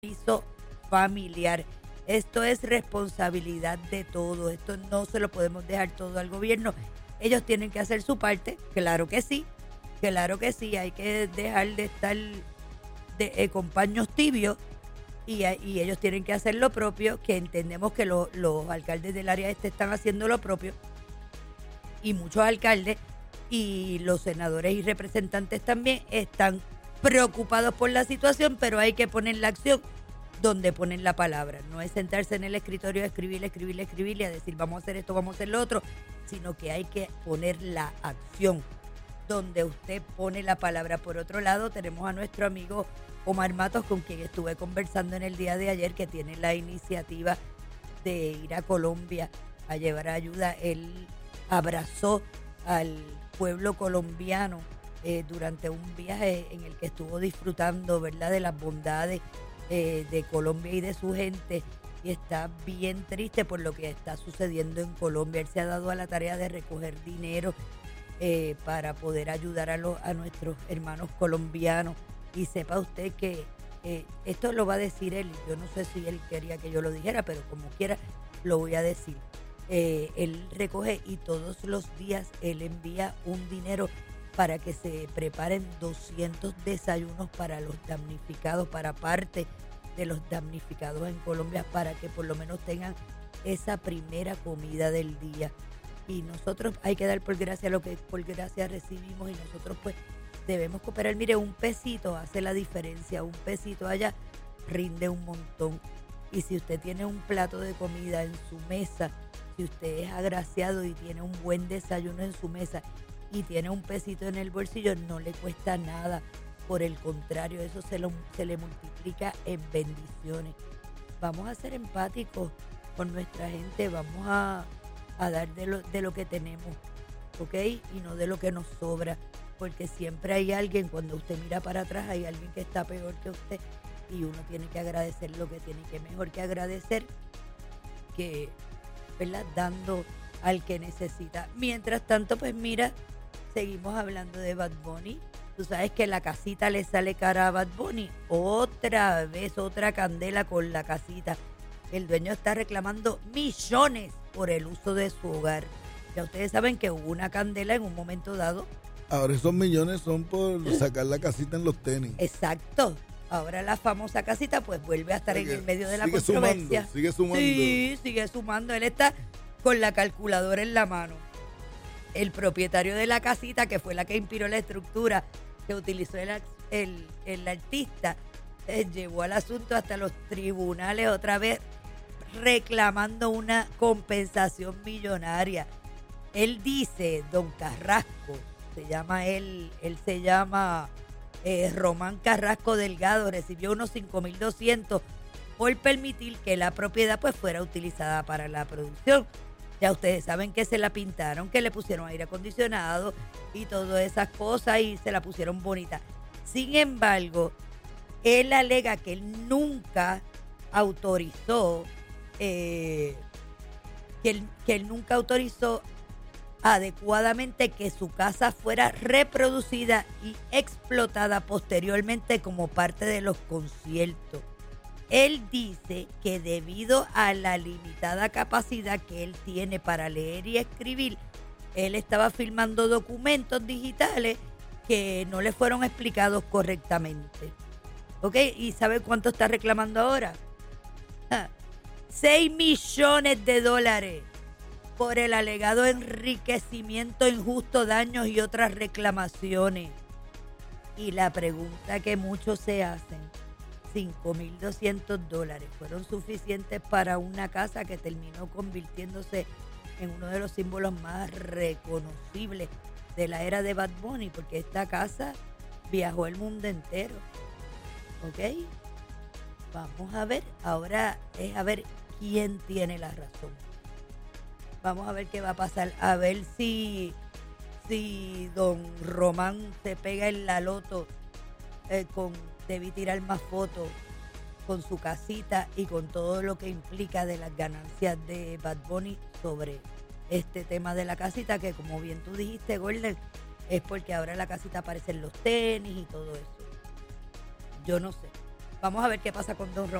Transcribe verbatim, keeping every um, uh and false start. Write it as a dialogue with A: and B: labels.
A: piso familiar. Esto es responsabilidad de todos. Esto no se lo podemos dejar todo al gobierno. Ellos tienen que hacer su parte, claro que sí, claro que sí. Hay que dejar de estar de, eh, con paños tibios y, y ellos tienen que hacer lo propio, que entendemos que lo, los alcaldes del área este están haciendo lo propio y muchos alcaldes y los senadores y representantes también están preocupados por la situación, pero hay que poner la acción donde ponen la palabra. No es sentarse en el escritorio a escribir, escribir, escribir y a decir vamos a hacer esto, vamos a hacer lo otro, sino que hay que poner la acción donde usted pone la palabra. Por otro lado, tenemos a nuestro amigo Omar Matos, con quien estuve conversando en el día de ayer, que tiene la iniciativa de ir a Colombia a llevar ayuda. Él abrazó al pueblo colombiano eh, durante un viaje en el que estuvo disfrutando, ¿verdad?, de las bondades eh, de Colombia y de su gente, y está bien triste por lo que está sucediendo en Colombia. Él se ha dado a la tarea de recoger dinero eh, para poder ayudar a, los, a nuestros hermanos colombianos, y sepa usted que eh, esto lo va a decir él, yo no sé si él quería que yo lo dijera, pero como quiera lo voy a decir. Eh, él recoge y todos los días él envía un dinero para que se preparen doscientos desayunos para los damnificados, para parte de los damnificados en Colombia, para que por lo menos tengan esa primera comida del día. Y nosotros hay que dar por gracia lo que por gracia recibimos, y nosotros pues debemos cooperar. Mire, un pesito hace la diferencia, un pesito allá rinde un montón. Y si usted tiene un plato de comida en su mesa, si usted es agraciado y tiene un buen desayuno en su mesa y tiene un pesito en el bolsillo, no le cuesta nada. Por el contrario, eso se, lo, se le multiplica en bendiciones. Vamos a ser empáticos con nuestra gente, vamos a, a dar de lo, de lo que tenemos, ¿ok? Y no de lo que nos sobra, porque siempre hay alguien, cuando usted mira para atrás, hay alguien que está peor que usted, y uno tiene que agradecer lo que tiene, que mejor que agradecer que, ¿verdad?, dando al que necesita. Mientras tanto, pues mira, seguimos hablando de Bad Bunny. Tú sabes que la casita le sale cara a Bad Bunny. Otra vez, otra candela con la casita. El dueño está reclamando millones por el uso de su hogar. Ya ustedes saben que hubo una candela en un momento dado.
B: Ahora esos millones son por sacar la casita en los tenis.
A: Exacto. Ahora la famosa casita pues vuelve a estar en el medio de la
B: sigue
A: controversia.
B: Sumando, sigue sumando.
A: Sí, sigue sumando. Él está con la calculadora en la mano. El propietario de la casita, que fue la que inspiró la estructura que utilizó el, el, el artista, eh, llevó al asunto hasta los tribunales otra vez, reclamando una compensación millonaria. Él dice, don Carrasco, se llama él, él se llama eh, Román Carrasco Delgado, recibió unos cinco mil doscientos por permitir que la propiedad pues fuera utilizada para la producción. Ya ustedes saben que se la pintaron, que le pusieron aire acondicionado y todas esas cosas, y se la pusieron bonita. Sin embargo, él alega que él nunca autorizó, eh, que, él, que él nunca autorizó adecuadamente que su casa fuera reproducida y explotada posteriormente como parte de los conciertos. Él dice que debido a la limitada capacidad que él tiene para leer y escribir, él estaba filmando documentos digitales que no le fueron explicados correctamente. ¿Ok? ¿Y sabe cuánto está reclamando ahora? Ja, seis millones de dólares por el alegado enriquecimiento injusto, daños y otras reclamaciones. Y la pregunta que muchos se hacen, cinco mil doscientos dólares fueron suficientes para una casa que terminó convirtiéndose en uno de los símbolos más reconocibles de la era de Bad Bunny, porque esta casa viajó el mundo entero. ¿Ok? Vamos a ver, ahora es a ver quién tiene la razón. Vamos a ver qué va a pasar, a ver si, si don Román se pega en la loto eh, con debí tirar más fotos con su casita y con todo lo que implica de las ganancias de Bad Bunny sobre este tema de la casita, que como bien tú dijiste, Gordon, es porque ahora la casita aparece en los tenis y todo eso. Yo no sé. Vamos a ver qué pasa con Don Román.